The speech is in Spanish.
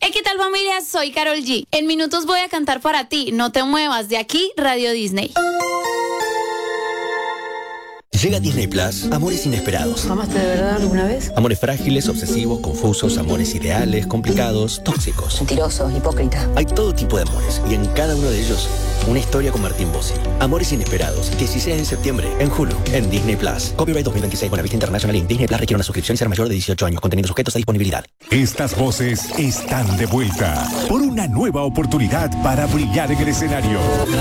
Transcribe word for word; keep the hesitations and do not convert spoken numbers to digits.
Hey, ¿qué tal, familia? Soy Karol G. En minutos voy a cantar para ti. No te muevas de aquí, Radio Disney. Llega Disney Plus, amores inesperados. ¿Amaste de verdad alguna vez? Amores frágiles, obsesivos, confusos, amores ideales, complicados, tóxicos. Mentiroso, hipócrita. Hay todo tipo de amores y en cada uno de ellos una historia con Martín Bossi. Amores inesperados, dieciséis de septiembre, en Hulu, en Disney Plus. Copyright dos mil veintiséis, Buena Vista International Inc. Disney Plus requiere una suscripción y ser mayor de dieciocho años. Contenidos sujetos a disponibilidad. Estas voces están de vuelta por una nueva oportunidad para brillar en el escenario.